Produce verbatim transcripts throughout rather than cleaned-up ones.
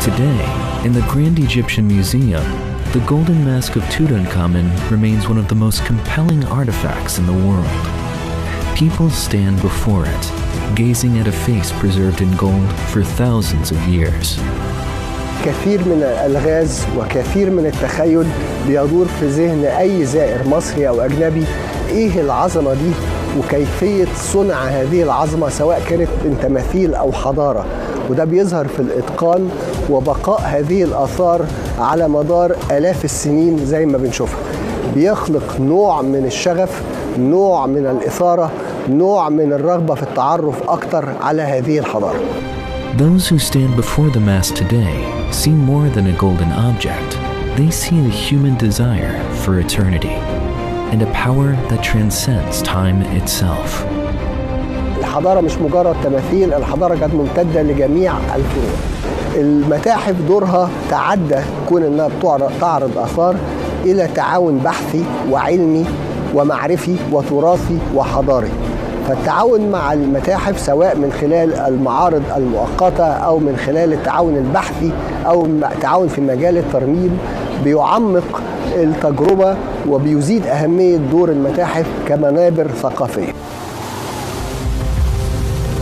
Today, in the Grand Egyptian Museum, the Golden Mask of Tutankhamun remains one of the most compelling artifacts in the world. People stand before it, gazing at a face preserved in gold for thousands of years. كثير من الألغاز وكثير من التخيل بيدور في ذهن أي زائر مصري أو أجنبي، إيه العظمة دي وكيفية صنع هذه العظمة سواء كانت من تماثيل أو حضارة، وده بيظهر في الإتقان وبقاء هذه الآثار على مدار آلاف السنين زي ما بنشوفها. بيخلق نوع من الشغف، نوع من الإثارة، نوع من الرغبة في التعرف أكتر على هذه الحضارة. Those who stand before the mask today see more than a golden object. They see a human desire for eternity and a power that transcends time itself. الحضارة مش مجرد تماثيل، الحضارة كانت ممتدة لجميع الفروع. المتاحف دورها تعدى كون انها تعرض آثار إلى تعاون بحثي وعلمي ومعرفي وتراثي وحضاري. فالتعاون مع المتاحف سواء من خلال المعارض المؤقتة أو من خلال التعاون البحثي أو التعاون في مجال الترميم بيعمق التجربة وبيزيد أهمية دور المتاحف كمنابر ثقافية.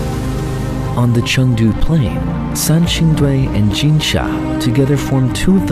On the Chengdu Plain, Sanxingdui and Jinsha together form two of the